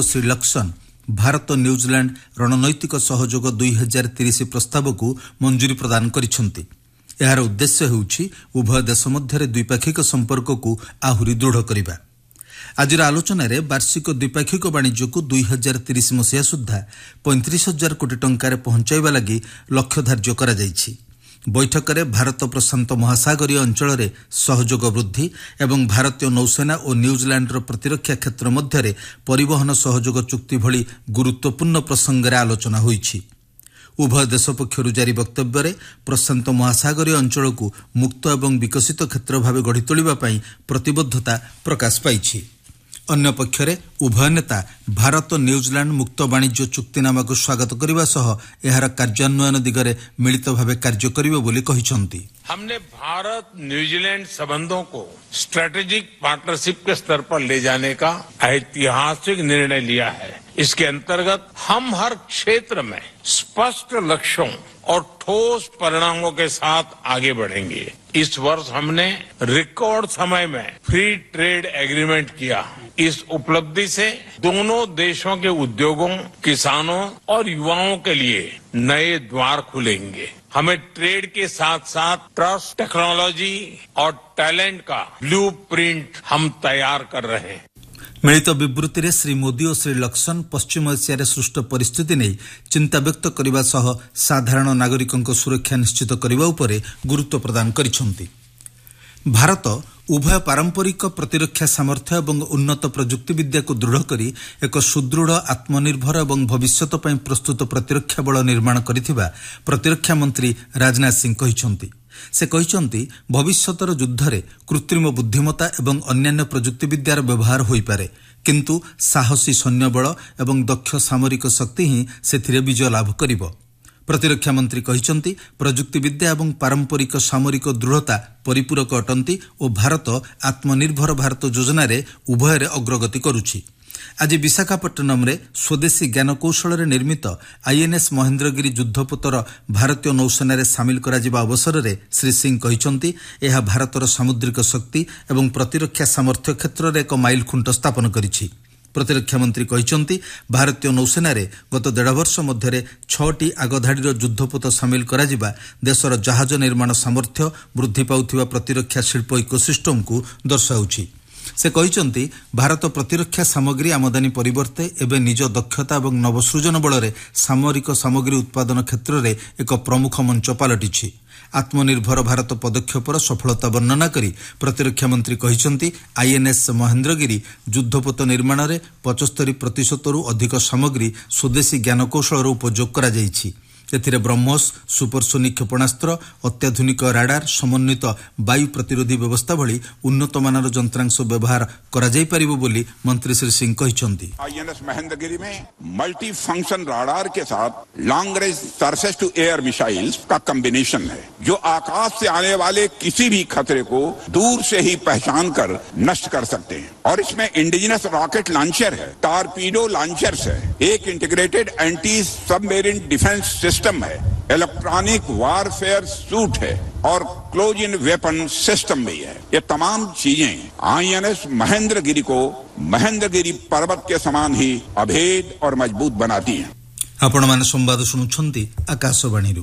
श्रीलक्षण Bharat New Zealand रणनैतिक सहयोग 2030 प्रस्ताव को मंजूरी प्रदान करिसेंति। यार उद्देश्य हेउछि उभय देश मध्य द्विपाक्षिक संपर्क को आहुरी दृढ़ करिबा। आज आलोचन वार्षिक द्विपाक्षिक वाणिज्य को 2030 मसीहा सुधा 35,000 कोटी टंकार पहुंचाइबा लगी लक्ष्य धार्य करा जाइछि। बैठक में भारत प्रशांत महासागरीय अंचल में सहयोग वृद्धि एवं भारतीय नौसेना और न्यूजीलैंडर प्रतिरक्षा क्षेत्र मध्य परिवहन सहयोग चुक्ति भली गुरुत्वपूर्ण प्रसंग में आलोचना होइछि। उभय देश पक्षर जारी वक्तव्य में प्रशांत महासागरीय अंचल को मुक्त एवं विकसित क्षेत्र भाव गढ़ी तोलिबा पई प्रतिबद्धता प्रकाश पाइछि। अन्य पक्षरे उभय नेता भारत न्यूजीलैंड मुक्त वाणिज्य चुक्तिनामा को स्वागत करने सह एहार कार्यान्वयन दिगरे मिलित भावे कार्य करिवे बोली कहिसंती। हमने भारत न्यूजीलैंड संबंधों को स्ट्रेटेजिक पार्टनरशिप के स्तर पर ले जाने का ऐतिहासिक निर्णय लिया है। इसके अंतर्गत हम हर क्षेत्र में स्पष्ट लक्ष्यों और ठोस परिणामों के साथ आगे बढ़ेंगे। इस वर्ष हमने रिकॉर्ड समय में फ्री ट्रेड एग्रीमेंट किया। इस उपलब्धि से दोनों देशों के उद्योगों, किसानों और युवाओं के लिए नए द्वार खुलेंगे। हमें ट्रेड के साथ साथ ट्रस्ट, टेक्नोलॉजी और टैलेंट का ब्लूप्रिंट हम तैयार कर रहे हैं। मिलित विवृत्ति में श्री मोदी और श्री लक्षण पश्चिम एशिया रे सृष्ट परिस्थिति नहीं चिंता व्यक्त करने सह साधारण नागरिकों सुरक्षा निश्चित करने उपरे गुरुत्व प्रदान करिसेंति। भारत उभय पारंपरिक प्रतिरक्षा सामर्थ्य एवं उन्नत प्रजुक्ति विद्या को दृढ़ करी एक सुदृढ़ आत्मनिर्भर एवं भविष्यत पई प्रस्तुत प्रतिरक्षा बल निर्माण करिथिबा प्रतिरक्षा मंत्री राजनाथ सिंह कहिसेंति। से कहिसेंति भविष्यतर युद्धरे कृत्रिम बुद्धिमत्ता एवं अन्यान्य प्रजुक्ति विद्यार व्यवहार होई पारे, किंतु साहसी सैन्यबल एवं दक्ष सामरिक शक्ति ही सेथिरे विजय लाभ करिबो। प्रतिरक्षा मंत्री कहिसेंति प्रजुक्ति विद्या एवं पारंपरिक सामरिक दृढ़ता परिपूरक अटंती और भारत आत्मनिर्भर भारत योजना रे उभय रे अग्रगति करुछि। आज विशाखापट्टनम रे स्वदेशी ज्ञानकौशल निर्मित आईएनएस महेंद्रगिरी युद्धपोतर भारतीय नौसेना सामिल करा जिबा अवसर रे श्री सिंह कहिसेंति एहा भारतर सामुद्रिक शक्ति एवं प्रतिरक्षा सामर्थ्य क्षेत्र रे एक माइल खुंट स्थापन करिछि। प्रतिरक्षा मंत्री कहिसेंति भारतीय नौसेना गत 1.5 वर्ष मध्य 6टी आगधाड़ीर युद्धपोत सामिल करा जिबा देशर जहाज निर्माण सामर्थ्य वृद्धि पाउथिबा प्रतिरक्षा शिल्प इकोसिस्टम को दर्शाउछि। से कहिसेंति भारत प्रतिरक्षा सामग्री आमदानी परिवर्ते एवं निज दक्षता एवं नवसृजन बल सामरिक सामग्री उत्पादन क्षेत्र में एक प्रमुख मंच पलटिछि। आत्मनिर्भर भारत पदक्षेपर सफलता वर्णना करी प्रतिरक्षा मंत्री कहिसेंति आईएनएस महेंद्रगिरी युद्धपोत निर्माण में 75% अधिक सामग्री स्वदेशी ज्ञानकौशल उपयोग करा जाइछि। एथिरे ब्रह्मोस सुपरसोनिक क्षेपणास्त्र, अत्याधुनिक राडार, समन्वित वायु प्रतिरोधी व्यवस्था भली उन्नत मानर यंत्रांश व्यवहार करा जाई परिबो बोली मंत्री श्री सिंह कहिसेंति। आईएनएस महेंद्रगिरी में मल्टी फंक्शन राडार के साथ long range surface to air missiles का कॉम्बिनेशन है, जो आकाश से आने वाले किसी भी खतरे को दूर से ही पहचान कर नष्ट कर सकते हैं। और इसमें इंडिजिनस रॉकेट लॉन्चर है, टारपीडो लॉन्चर्स है, एक integrated anti submarine defence system है, इलेक्ट्रॉनिक वारफेयर सूट है और क्लोज इन वेपन सिस्टम भी है। ये तमाम चीजें आईएनएस महेंद्रगिरी को महेंद्रगिरी पर्वत के समान ही अभेद और मजबूत बनाती हैं। आपण माने संवाद सुनुछंती आकाशवाणी।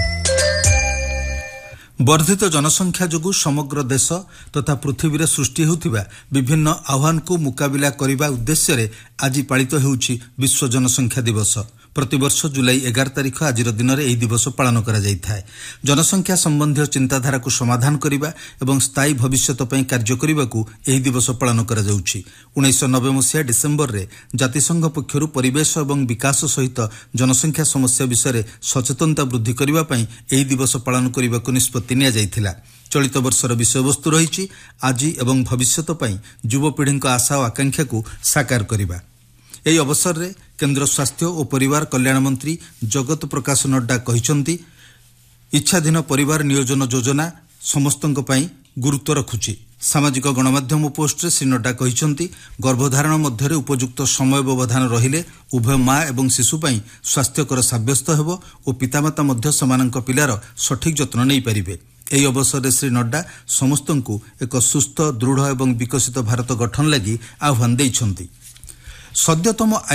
वर्धित जनसंख्या जोगु समग्र देश तथा पृथ्वी रे सृष्टि होउथिबा विभिन्न आह्वान को मुकाबिला करिबा उद्देश्य रे आज पालित हेउछि विश्व जनसंख्या दिवस। प्रतिवर्ष जुलाई 11 तारिख आज दिन में यह दिवस पालन करा जाइथाय। जनसंख्या संबंधी चिंताधारा को समाधान करिबा एवं स्थायी भविष्यत पई कार्य करिबा को यह दिवस पालन करा जाउछि। 1990 मसीहा डिसेम्बर रे जातिसंघ पक्षरु परिवेश एवं विकास सहित जनसंख्या समस्या विषय सचेतनता वृद्धि करिबा पई यह दिवस पालन करिबा को निष्पत्ति निया जाइथिला। चलित वर्षर विषयवस्तु रही आज एवं भविष्यत पई युवपीढ़ी आशा और आकांक्षा को साकार करिबा। यह अवसर में केंद्र स्वास्थ्य और परिवार कल्याण मंत्री जगत प्रकाश नड्डा कहिसेंति इच्छाधीन परिवार नियोजन योजना समस्तक पई गुरुत्व रखुछि। सामाजिक गणमाध्यम पोस्ट श्री नड्डा कहिसेंति गर्भधारण मध्य उपयुक्त समय व्यवधान रहिले उभय माँ एवं शिशु पई स्वास्थ्यकर साब्यस्त हेबो और पितामाता मध्य समानक पिलार सठिक जत्न नै परिबे। एही अवसर में श्री नड्डा समस्तंकु एक सुस्थ दृढ़ एवं विकसित भारत गठन लगी आह्वान दैछंती। सद्यतम